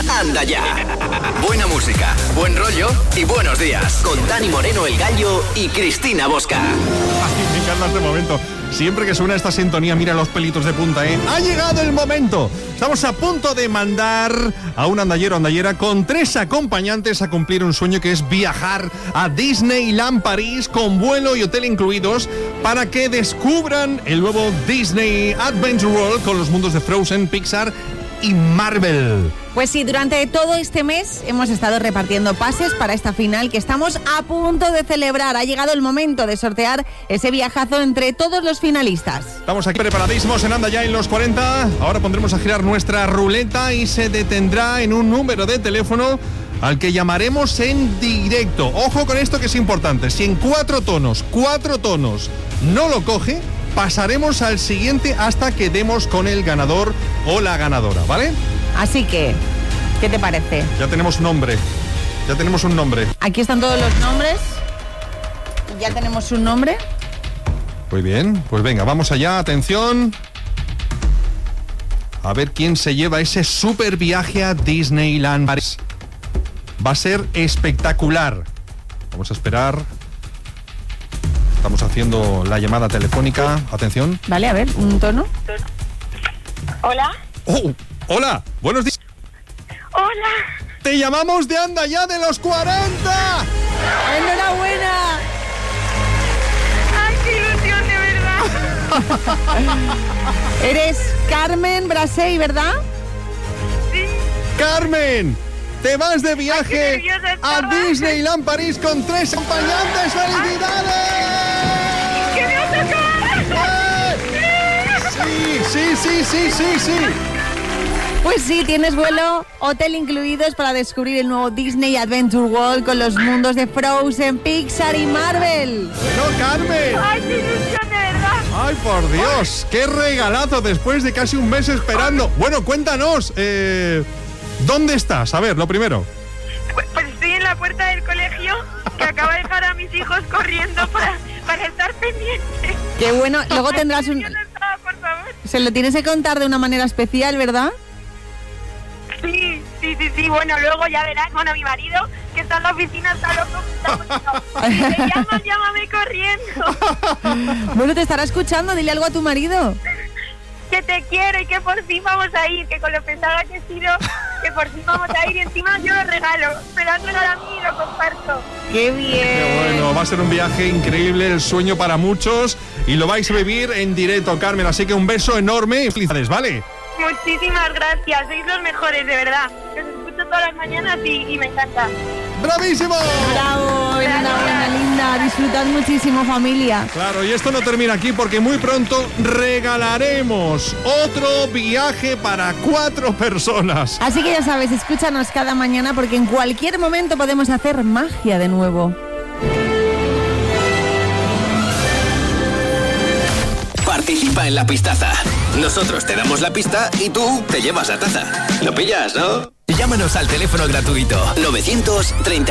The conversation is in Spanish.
Anda Ya. Buena música, buen rollo y buenos días. Con Dani Moreno, El Gallo y Cristina Bosca. Ay, me encanta este momento. Siempre que suena esta sintonía, mira los pelitos de punta, ¿eh? ¡Ha llegado el momento! Estamos a punto de mandar a un andallero o andallera con 3 acompañantes a cumplir un sueño, que es viajar a Disneyland París con vuelo y hotel incluidos para que descubran el nuevo Disney Adventure World con los mundos de Frozen, Pixar y Marvel. Pues sí, durante todo este mes hemos estado repartiendo pases para esta final que estamos a punto de celebrar. Ha llegado el momento de sortear ese viajazo entre todos los finalistas. Estamos aquí preparadísimos en Anda Ya en los 40. Ahora pondremos a girar nuestra ruleta y se detendrá en un número de teléfono al que llamaremos en directo. Ojo con esto, que es importante. Si en 4 tonos no lo coge, pasaremos al siguiente hasta que demos con el ganador o la ganadora, ¿vale? Así que, ¿qué te parece? Ya tenemos nombre. Aquí están todos los nombres. Ya tenemos un nombre. Muy bien, pues venga, vamos allá, atención. A ver quién se lleva ese super viaje a Disneyland París. Va a ser espectacular. Vamos a esperar. Estamos haciendo la llamada telefónica. Atención. Vale, a ver, un tono. Hola. ¡Oh! ¡Hola! ¡Buenos días! Hola. ¡Te llamamos de Anda Ya de los 40! ¡Enhorabuena! ¡Ay, qué ilusión, de verdad! Eres Carmen Brasey, ¿verdad? Sí. ¡Carmen! ¡Te vas de viaje Ay, qué nerviosa a estaba. Disneyland París con 3 acompañantes! ¡Felicidades! ¡Que me ha tocado! Sí. Pues sí, tienes vuelo, hotel incluidos para descubrir el nuevo Disney Adventure World con los mundos de Frozen, Pixar y Marvel. ¡No, Carmen! ¡Ay, qué ilusión, de verdad! ¡Ay, por Dios! ¡Qué regalazo después de casi un mes esperando! Bueno, cuéntanos, ¿dónde estás? A ver, lo primero. Pues estoy en la puerta del colegio, que acaba de dejar a mis hijos corriendo para estar pendiente. Qué bueno, luego tendrás Ay, yo no estaba, por favor. Se lo tienes que contar de una manera especial, ¿verdad? Sí. Bueno, luego ya verás. Bueno, mi marido, que está en la oficina, está loco. Si me llaman, llámame corriendo. Bueno, te estará escuchando, dile algo a tu marido. Que te quiero y que por fin vamos a ir, que con lo pesada que he sido, que por fin vamos a ir y encima yo lo regalo. Me lo han regalado a mí y lo comparto. ¡Qué bien! Qué bueno, va a ser un viaje increíble, el sueño para muchos, y lo vais a vivir en directo, Carmen. Así que un beso enorme y felicidades, ¿vale? Muchísimas gracias, sois los mejores, de verdad. Os escucho todas las mañanas y me encanta. ¡Bravísimo! ¡Bravo! Enhorabuena, linda. Disfrutad muchísimo, familia. Claro, y esto no termina aquí, porque muy pronto regalaremos otro viaje para 4 personas. Así que ya sabes, escúchanos cada mañana porque en cualquier momento podemos hacer magia de nuevo. Participa en la pistaza. Nosotros te damos la pista y tú te llevas la taza. ¿Lo pillas, no? Llámanos al teléfono gratuito 930